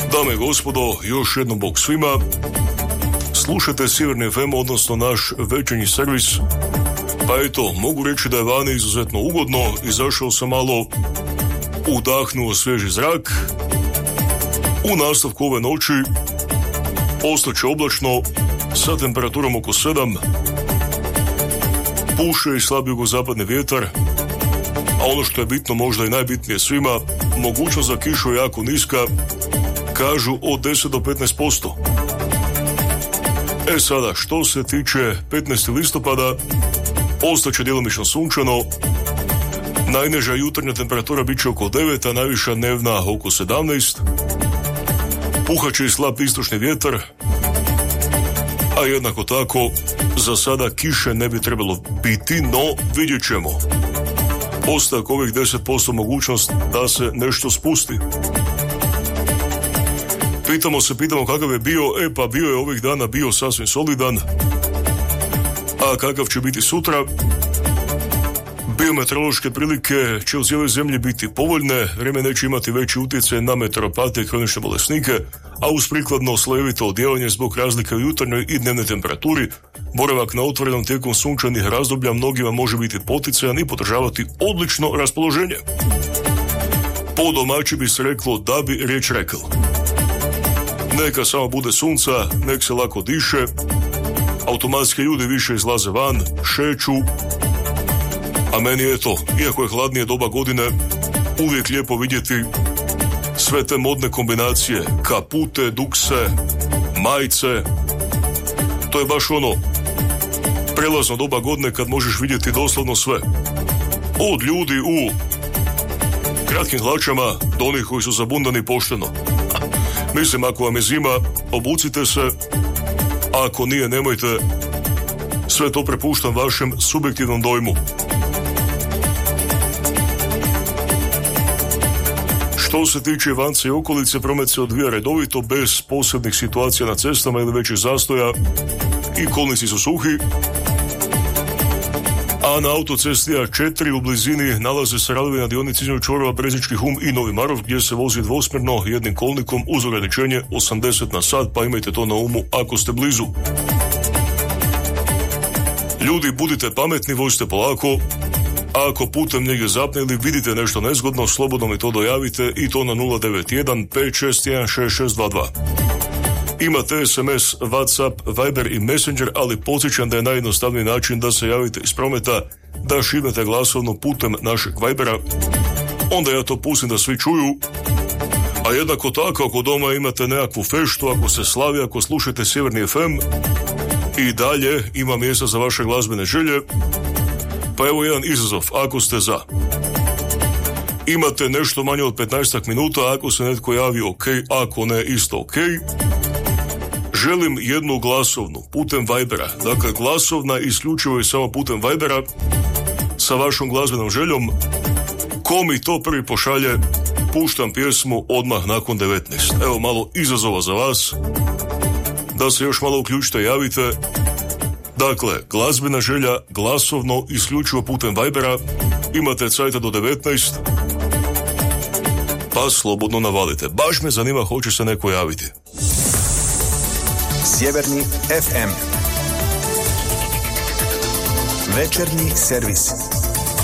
Dame i gospodo, još jednom bog svima. Slušate Sjeverni FM, odnosno naš večernji servis. Pa eto, mogu reći da je vani izuzetno ugodno. Izašao sam malo, udahnuo svježi zrak. U nastavku ove noći ostaće oblačno sa temperaturom oko 7. Puše i slab jugozapadni vjetar. A ono što je bitno, možda i najbitnije svima, mogućnost za kišu je jako niska, kažu od 10 do 15%. Sada, što se tiče 15. listopada, ostaće djelomično sunčano, najniža jutarnja temperatura bit će oko 9, a najviša dnevna oko 17. Puhat će i slab istočni vjetar, a jednako tako, za sada kiše ne bi trebalo biti, no vidjet ćemo. Ostaje ovih 10% mogućnost da se nešto spusti. Pitamo kakav je bio, pa bio je ovih dana bio sasvim solidan, a kakav će biti sutra? Biometeorološke prilike će u cijeloj zemlji biti povoljne, vrijeme neće imati veći utjecaj na meteoropate i kronične bolesnike, a uz prikladno slojevito odijevanje zbog razlike u jutarnjoj i dnevnoj temperaturi, boravak na otvorenom tijekom sunčanih razdoblja mnogima može biti poticajan i podržavati odlično raspoloženje. Po domaći bi se reklo da bi riječ rekl. Neka samo bude sunca, nek se lako diše, automatski ljudi više izlaze van, šeću, a meni je to, iako je hladnije doba godine, uvijek lijepo vidjeti sve te modne kombinacije, kapute, dukse, majice. To je baš ono prelazno doba godine kad možeš vidjeti doslovno sve. Od ljudi u kratkim hlačama do onih koji su zabundani pošteno. Mislim, ako vam je zima, obucite se, a ako nije, nemojte. Sve to prepuštam vašem subjektivnom dojmu. Što se tiče Ivanca i okolice, promet se odvija redovito, bez posebnih situacija na cestama ili većih zastoja i kolnici su suhi. A na autocesti A4 u blizini nalaze se radovi na dionici između čvorova Breznički Hum i Novi Marof, gdje se vozi dvosmjerno jednim kolnikom uz ograničenje 80 na sat, pa imajte to na umu ako ste blizu. Ljudi, budite pametni, vozite polako. A ako putem negdje zapne ili vidite nešto nezgodno, slobodno mi to dojavite i to na 091 561 6622. Imate SMS, WhatsApp, Viber i Messenger, ali podsjećam da je najjednostavniji način da se javite iz prometa, da šibnete glasovno putem našeg Vibera. Onda ja to pustim da svi čuju. A jednako tako, ako doma imate nekakvu feštu, ako se slavi, ako slušate Sjeverni FM, i dalje ima mjesta za vaše glazbene želje. Pa evo jedan izazov, ako ste za. Imate nešto manje od 15 minuta, ako se netko javi ok, ako ne isto ok. Želim jednu glasovnu putem Vibera. Dakle, glasovna isključivo i samo putem Vibera sa vašom glazbenom željom. Ko mi to prvi pošalje, puštam pjesmu odmah nakon 19. Evo malo izazova za vas, da se još malo uključite, javite. Dakle, glazbena želja, glasovno, isključivo putem Vibera, imate cajta do 19, pa slobodno navalite. Baš me zanima, hoće se neko javiti. Sjeverni FM. Večernji servis.